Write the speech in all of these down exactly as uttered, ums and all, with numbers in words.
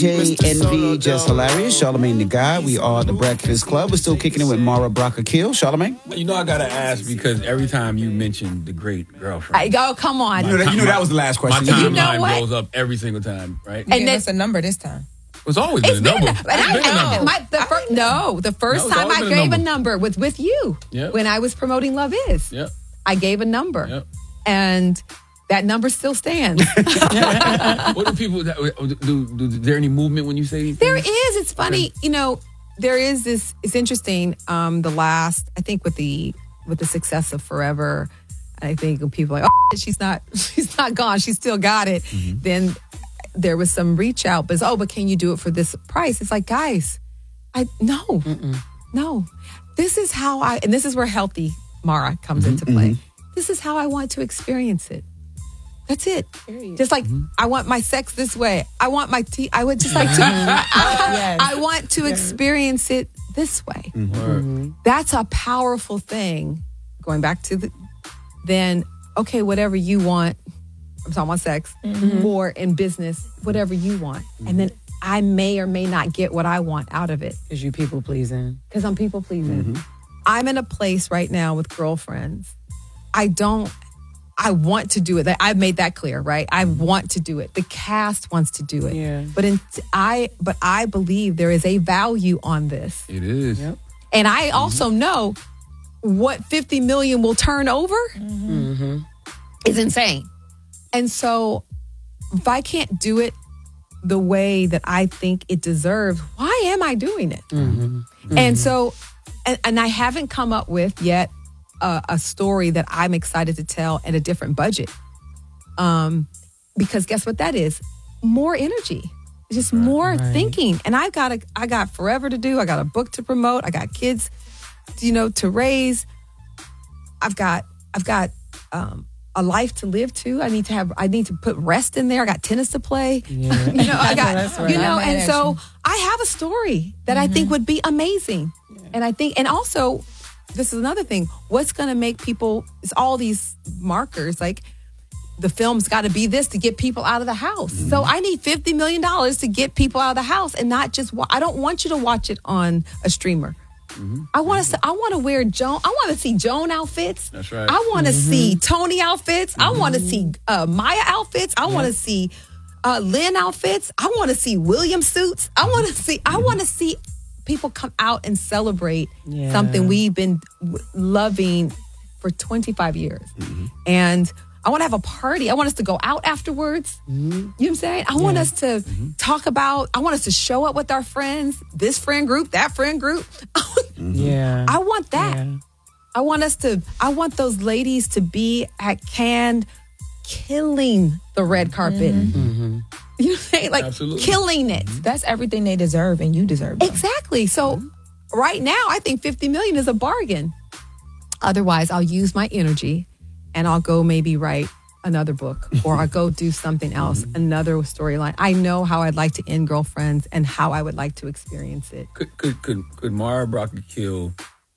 J N V, Just Hilarious, Charlamagne the Guy. We are the Breakfast Club. We're still kicking it with Mara Brock Akil. Charlamagne? You know I gotta ask because every time you mention the great girlfriend. I go, come on. You know, that, you know that was the last question. My timeline You know what? blows up every single time, right? And And that's then- a number this time. It's always been It's a been, number. a, It's but I, been a I- number. my, the fir- no, the first No, it's time always I been a gave a number. number was with you Yep. when I was promoting Love Is. Yep. I gave a number, Yep. and that number still stands. What do people do, do, do? Is there any movement when you say these There things? is. It's funny, you know. There is this. It's interesting. Um, the last, I think, with the with the success of Forever, I think when people are like, oh, she's not, she's not gone. She's still got it. Mm-hmm. Then there was some reach out, but it's, oh, but can you do it for this price? It's like, guys, I no, Mm-mm. no. This is how I, and this is where healthy Mara comes Mm-hmm. into play. This is how I want to experience it. That's it. Just like Mm-hmm. I want my sex this way. I want my tea. I would just like to. Yes. I want to experience it this way. Word. That's a powerful thing. Going back to the, then okay, whatever you want. I'm talking about sex, or in business, whatever you want, and then I may or may not get what I want out of it Because you people pleasing. because I'm people pleasing. I'm in a place right now with girlfriends. I don't. I want to do it. I've made that clear, right? I want to do it. The cast wants to do it. Yeah. But in, I but I believe there is a value on this. It is. Yep. And I also know what fifty million will turn over Mm-hmm. is insane. And so if I can't do it the way that I think it deserves, why am I doing it? Mm-hmm. And so, and, and I haven't come up with yet a, a story that I'm excited to tell at a different budget. Um, because guess what that is? More energy. It's just more Right. thinking. And I've got a, I got forever to do. I got a book to promote. I got kids, you know, to raise. I've got, I've got, um, a life to live too. I need to have, I need to put rest in there. I got tennis to play. Yeah. You know, I got, That's right. you know, I'm mad and at so you. I have a story that I think would be amazing. And I think, and also, this is another thing. What's going to make people, it's all these markers, like the film's got to be this to get people out of the house. So I need fifty million dollars to get people out of the house and not just, wa- I don't want you to watch it on a streamer. I want to. I want to wear Joan. I want to see Joan outfits. That's right. I want to see Tony outfits. I want to see uh, Maya outfits. I want to see uh, Lynn outfits. I want to see William suits. I want to see. I want to see people come out and celebrate Yeah. something we've been w- loving for twenty-five years, and I want to have a party. I want us to go out afterwards. You know what I'm saying? I want us to talk about, I want us to show up with our friends, this friend group, that friend group. Yeah. I want that. Yeah. I want us to, I want those ladies to be at Cannes killing the red carpet. You know what I'm saying? Like Absolutely. killing it. That's everything they deserve, and you deserve it. Exactly. So right now, I think fifty million is a bargain. Otherwise, I'll use my energy and I'll go maybe write another book or I'll go do something else, another storyline. I know how I'd like to end Girlfriends and how I would like to experience it. Could could could, could Mara Brock Akil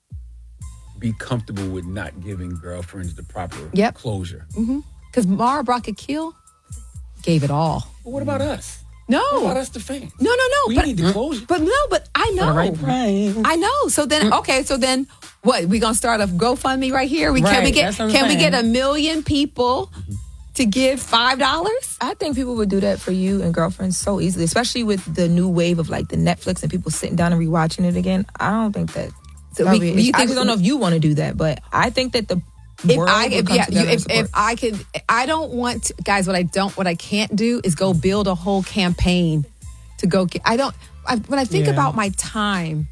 be comfortable with not giving girlfriends the proper Yep. closure? Because Mara Brock Akil gave it all. But what about us? No. What about us, the fans? No, no, no. We but, need the closure. But no, but I know. Right, right. I know. So then, okay. So then, what? We gonna start a GoFundMe right here? We can we Right, get that's what I'm can we saying. get a million people to give five dollars? I think people would do that for you and Girlfriends so easily, especially with the new wave of like the Netflix and people sitting down and rewatching it again. I don't think that. So I we- mean, you I think- just don't know if you want to do that, but I think that the If world I would if come yeah, together you, and if, if support. I could, I don't want to, guys. What I don't, what I can't do is go build a whole campaign to go get. I don't. I, when I think Yeah. about my time,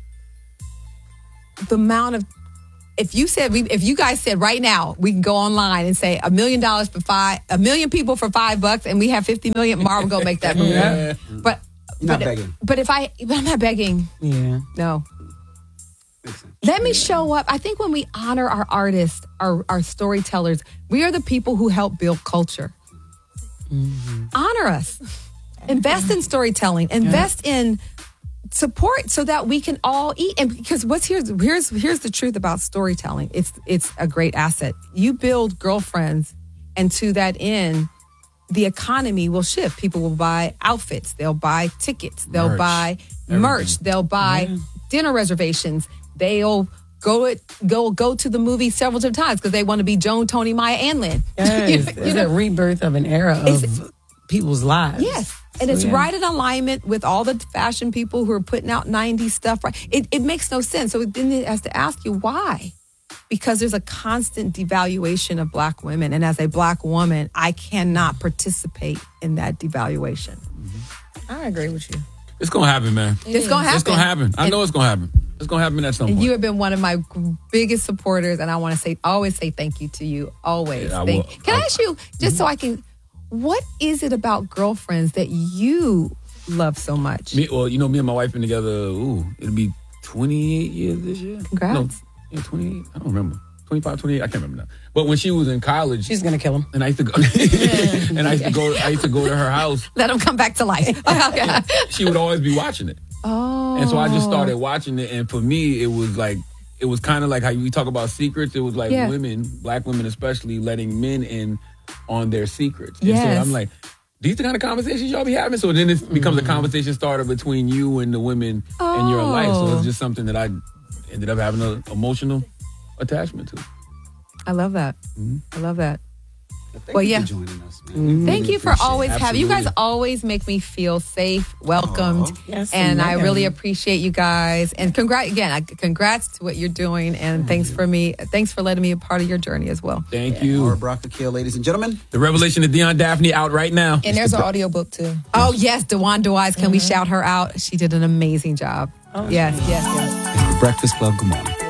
the amount of. If you said we, if you guys said right now we can go online and say a million dollars for five, a million people for five bucks, and we have fifty million, Mara will go make that movie. Yeah. But You're not but, begging. But if I, but I'm not begging. yeah. No. Makes sense. Let me show up. I think when we honor our artists, our, our storytellers, we are the people who help build culture. Honor us. Invest in storytelling. Invest in support so that we can all eat. And because what's here's here's here's the truth about storytelling. It's it's a great asset. You build girlfriends, and to that end, the economy will shift. People will buy outfits. They'll buy tickets. They'll Merch. buy Everything. merch. They'll buy Yeah. dinner reservations. They'll go it go go to the movie several different times because they want to be Joan, Tony, Maya, and Lynn. Yes, You it's know? a rebirth of an era of people's lives. Yes. And So, it's yeah. right in alignment with all the fashion people who are putting out nineties stuff. Right? It, it makes no sense. So then it has to ask you why. Because there's a constant devaluation of black women. And as a black woman, I cannot participate in that devaluation. I agree with you. It's gonna happen, man. It's going to happen. It's gonna happen. I And- know it's gonna happen. It's gonna happen at some And point. you have been one of my biggest supporters, and I want to say, always say thank you to you. Always. Yeah, I Thank- will. Can I I- ask you, just so I can, what is it about Girlfriends that you love so much? Me, well, you know, me and my wife been together. Ooh, it'll be twenty-eight years this year. Congrats. No, yeah, twenty-eight. I don't remember. twenty-five, twenty-eight. I can't remember now. But when she was in college, She's gonna kill him. and I used to go, and I used to go, I used to go to her house. Let them come back to life. Okay. She would always be watching it. Oh. And so I just started watching it, and for me, it was like it was kind of like how we talk about secrets. It was like Yeah. women, black women especially, letting men in on their secrets. And Yes. so I'm like, these the kind of conversations y'all be having. So then it becomes a conversation starter between you and the women in your life. So Oh. it's just something that I ended up having an emotional attachment to. I love that. I love that. Thank Well, you yeah. for joining us, man. We Thank really you for appreciate it. always having you guys. Absolutely. Always make me feel safe, welcomed, Aw. Yes, and I ma'am. really appreciate you guys. And congrats again. I- Congrats to what you're doing, and thanks for me. Thanks for letting me be a part of your journey as well. Thank you. Maura Brock Akil, ladies and gentlemen. The Revelation of Dion Daphne out right now. And there's an audiobook too. Oh yes, Dewan Dewise. Can we shout her out? She did an amazing job. yes, yes, yes. It's the Breakfast Club. Good morning.